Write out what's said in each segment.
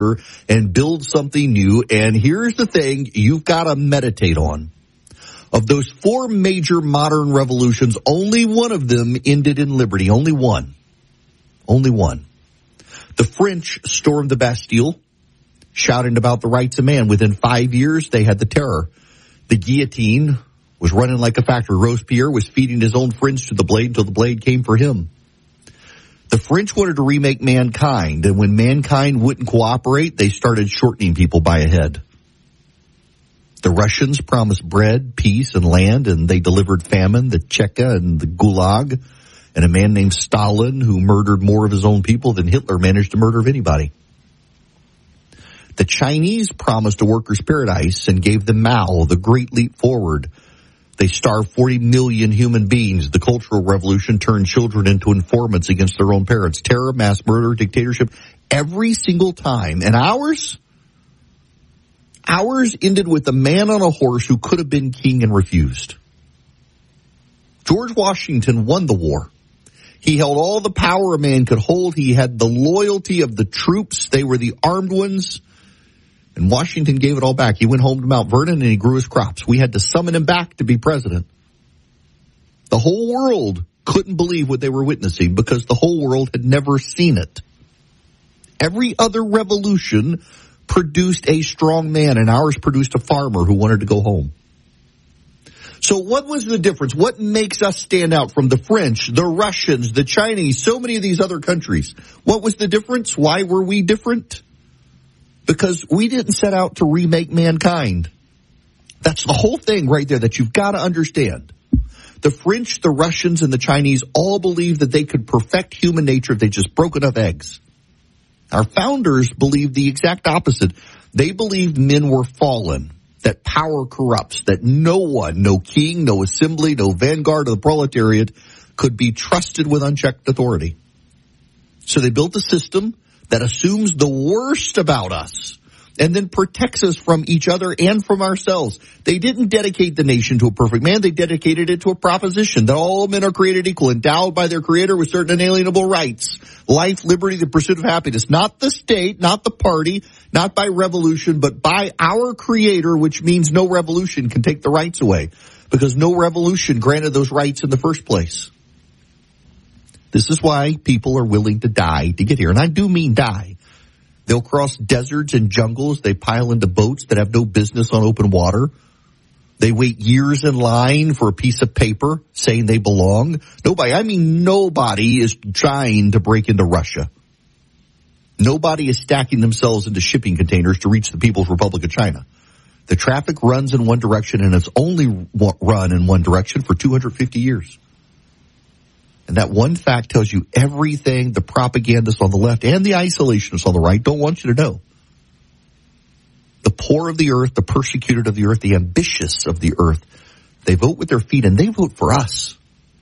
and build something new. And here's the thing you've got to meditate on. Of those 4 major modern revolutions, only one of them ended in liberty. Only one. Only one. The French stormed the Bastille, shouting about the rights of man. Within 5 years, they had the terror. The guillotine was running like a factory. Robespierre was feeding his own friends to the blade until the blade came for him. The French wanted to remake mankind, and when mankind wouldn't cooperate, they started shortening people by a head. The Russians promised bread, peace, and land, and they delivered famine, the Cheka and the Gulag, and a man named Stalin who murdered more of his own people than Hitler managed to murder of anybody. The Chinese promised a workers' paradise and gave them Mao, the great leap forward. They starved 40 million human beings. The Cultural Revolution turned children into informants against their own parents. Terror, mass murder, dictatorship, every single time. And ours ended with a man on a horse who could have been king and refused. George Washington won the war. He held all the power a man could hold. He had the loyalty of the troops. They were the armed ones. And Washington gave it all back. He went home to Mount Vernon and he grew his crops. We had to summon him back to be president. The whole world couldn't believe what they were witnessing because the whole world had never seen it. Every other revolution produced a strong man, and ours produced a farmer who wanted to go home. So what was the difference? What makes us stand out from the French, the Russians, the Chinese, so many of these other countries? What was the difference? Why were we different? Because we didn't set out to remake mankind. That's the whole thing right there that you've got to understand. The French, the Russians, and the Chinese all believed that they could perfect human nature if they just broke enough eggs. Our founders believed the exact opposite. They believed men were fallen, that power corrupts, that no one, no king, no assembly, no vanguard of the proletariat could be trusted with unchecked authority. So they built a system that assumes the worst about us and then protects us from each other and from ourselves. They didn't dedicate the nation to a perfect man. They dedicated it to a proposition that all men are created equal, endowed by their creator with certain inalienable rights. Life, liberty, the pursuit of happiness. Not the state, not the party, not by revolution, but by our creator, which means no revolution can take the rights away because no revolution granted those rights in the first place. This is why people are willing to die to get here. And I do mean die. They'll cross deserts and jungles. They pile into boats that have no business on open water. They wait years in line for a piece of paper saying they belong. Nobody is trying to break into Russia. Nobody is stacking themselves into shipping containers to reach the People's Republic of China. The traffic runs in one direction, and it's only run in one direction for 250 years. And that one fact tells you everything the propagandists on the left and the isolationists on the right don't want you to know. The poor of the earth, the persecuted of the earth, the ambitious of the earth, they vote with their feet and they vote for us.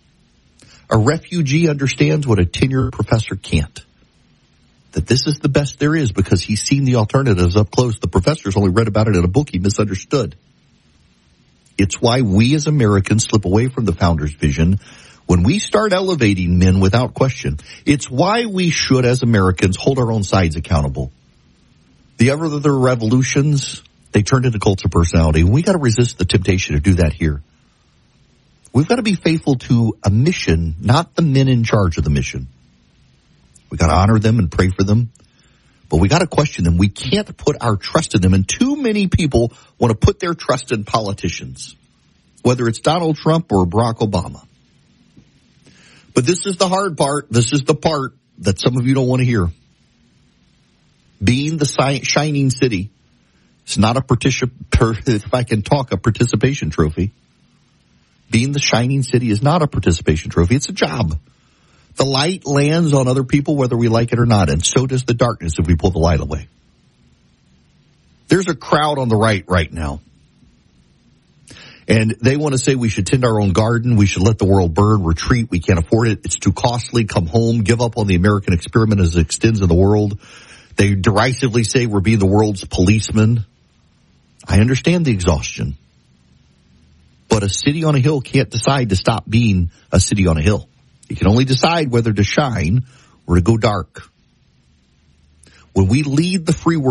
A refugee understands what a tenured professor can't. That this is the best there is because he's seen the alternatives up close. The professor's only read about it in a book he misunderstood. It's why we as Americans slip away from the founders' vision when we start elevating men without question. It's why we should, as Americans, hold our own sides accountable. The other revolutions, they turned into cults of personality. We got to resist the temptation to do that here. We've got to be faithful to a mission, not the men in charge of the mission. We got to honor them and pray for them, but we got to question them. We can't put our trust in them, and too many people want to put their trust in politicians, whether it's Donald Trump or Barack Obama. But this is the hard part. This is the part that some of you don't want to hear. Being the shining city, it's not a participation trophy. Being the shining city is not a participation trophy. It's a job. The light lands on other people whether we like it or not, and so does the darkness if we pull the light away. There's a crowd on the right now. And they want to say we should tend our own garden, we should let the world burn, retreat, we can't afford it, it's too costly, come home, give up on the American experiment as it extends in the world. They derisively say we're being the world's policeman. I understand the exhaustion. But a city on a hill can't decide to stop being a city on a hill. It can only decide whether to shine or to go dark. When we lead the free world,